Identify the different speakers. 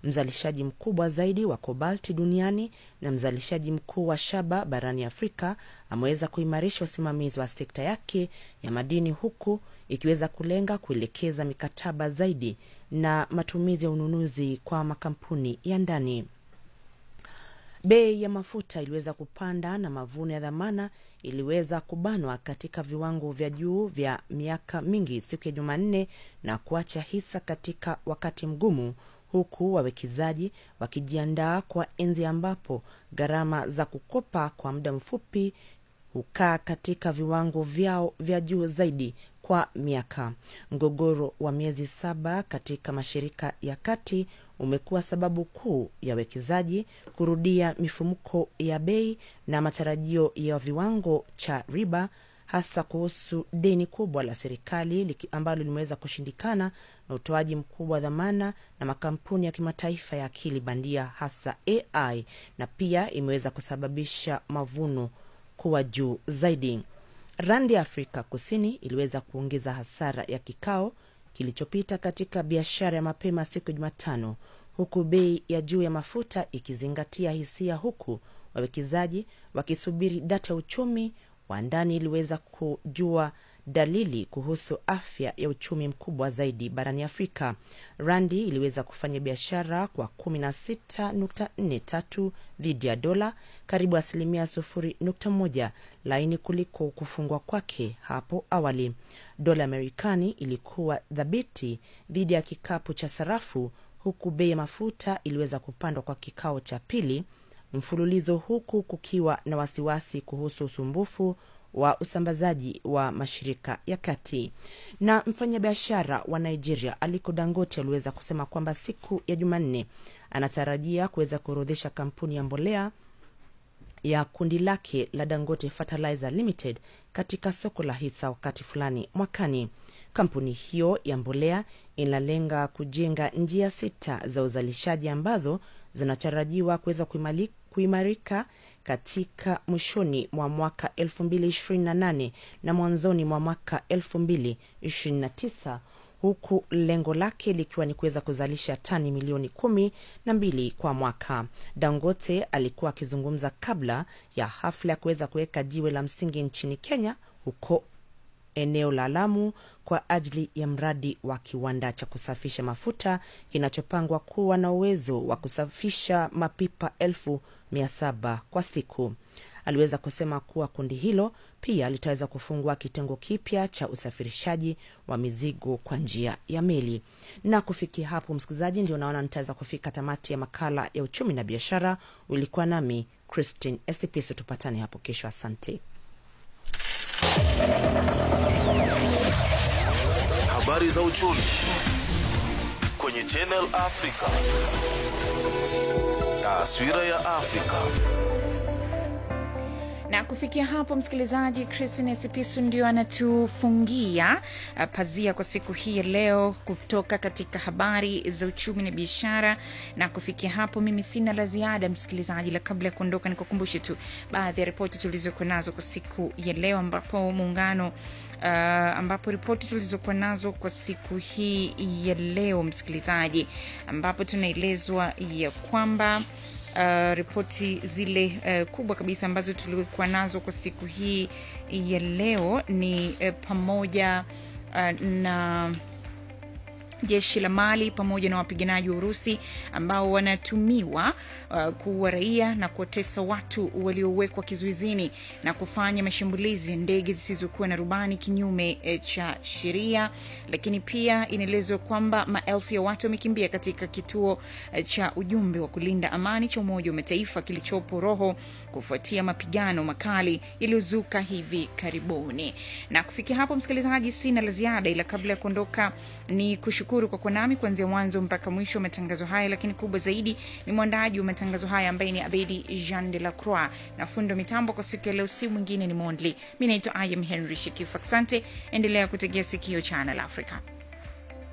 Speaker 1: mzalishaji mkubwa zaidi wa kobalti duniani na mzalishaji mkuu wa shaba barani Afrika, ameweza kuimarisha usimamizi wa sekta yake ya madini, huku ikiweza kulenga kuelekeza mikataba zaidi na matumizi ya ununuzi kwa makampuni ya ndani. Bei ya mafuta iliweza kupanda na mavuno ya dhamana iliweza kubanwa katika viwango vya juu vya miaka mingi siku ya Jumanne na kuacha hisa katika wakati mgumu, huku wawekezaji wakijiandaa kwa enzi ambapo gharama za kukopa kwa muda mfupi hukaa katika viwango vyao vya juu zaidi kwa miaka. Mgogoro wa miezi 7 katika mashirika ya kati umekuwa sababu kuu ya wekezaji kurudia mifumuko ya bei na matarajio ya viwango cha riba, hasa kuhusu deni kubwa la serikali ambalo limeweza kushindikana na utoaji mkubwa wa dhamana na makampuni ya kimataifa ya akili bandia, hasa AI, na pia imeweza kusababisha mavuno kuwa juu zaidi. Randi ya Afrika Kusini iliweza kuongeza hasara ya kikao kilichopita katika biashara ya mapema siku ya Jumatano, huku bei ya juu ya mafuta ikizingatia hisia, huku wawekezaji wakisubiri data ya uchumi wa ndani iliweza kujua dalili kuhusu afya ya uchumi mkubwa zaidi barani Afrika. Randi iliweza kufanya biashara kwa 16.43 dhidi ya dola, karibu 0.1 laini kuliko kufungwa kwake hapo awali. Dola Amerikani ilikuwa dhabiti dhidi ya kikapu cha sarafu, huku bei ya mafuta iliweza kupandwa kwa kikao cha pili mfululizo, huku kukiwa na wasiwasi kuhusu usumbufu wa usambazaji wa mashirika ya kati. Na mfanyabiashara wa Nigeria Aliko Dangote aliweza kusema kwamba siku ya Jumanne anatarajia kuweza kuorodhesha kampuni ya mbolea ya kundi lake la Dangote Fertilizer Limited katika soko la hisa wakati fulani mwakani. Kampuni hiyo ya mbolea inalenga kujenga njia 6 za uzalishaji ambazo zinatarajiwa kuweza kuimarika katika mwishoni mwa mwaka 2028 na mwanzoni mwa mwaka 2029, huku lengo lake likiwa ni kuweza kuzalisha tani milioni 12 kwa mwaka. Dangote alikuwa akizungumza kabla ya hafla ya kuweza kuweka jiwe la msingi nchini Kenya, huko eneo la Lamu, kwa ajili ya mradi wa kiwanda cha kusafisha mafuta kinachopangwa kuwa na uwezo wa kusafisha mapipa 1700 kwa siku. Aliweza kusema kuwa kundi hilo pia litaweza kufungua kitengo kipya cha usafirishaji wa mizigo kwa njia ya meli. Na kufikia hapo, msikilizaji, ndio naona nitaweza kufika tamati ya makala ya uchumi na biashara. Ulikuwa nami Christine Esipiso, tupatane hapo kesho. Asante.
Speaker 2: Habari za uchumi kwenye Channel Africa. Taswira ya Afrika.
Speaker 3: Na kufikia hapo, msikilizaji, Christine Sipisu ndio anatufungia pazia kwa siku hii leo kutoka katika habari za uchumi na biashara. Na kufikia hapo, mimi sina la ziada, msikilizaji, la kabla ya kuondoka nikukumbushe tu baadhi ya ripoti tulizokuwa nazo kwa siku ya leo, ambapo ripoti tulizokuwa nazo kwa siku hii ya leo, msikilizaji, ambapo tunaelezwa ya kwamba ripoti zile kubwa kabisa ambazo tulikuwa nazo kwa siku hii ya leo ni pamoja na jeshi la Mali pamoja na wapiganaji wa Urusi ambao wanatumiwa kuua raia na kuwatesa watu waliowekwa kizuizini na kufanya mashambulizi ya ndege zisizokuwa na rubani kinyume cha sheria. Lakini pia inaelezwa kwamba maelfu ya watu wamekimbia katika kituo cha ujumbe wa kulinda amani cha Umoja wa Mataifa kilichopo Roho kufuatia mapigano makali yaliyozuka hivi karibuni. Na kufikia hapo, msikilizaji, sina la ziada, ila kabla ya kuondoka ni kushukuru kwa kuwa nami kuanzia mwanzo mpaka mwisho wa matangazo haya. Lakini kubwa zaidi ni mwandaji wa matangazo haya ambaye ni Abedi Jean de la Croix, na fundo mitambo kwa siku ya leo si mwingine ni Mondli. Mimi naitwa Ayam Henry Shikifu. Asante, endelea kutegea sikio Channel Africa.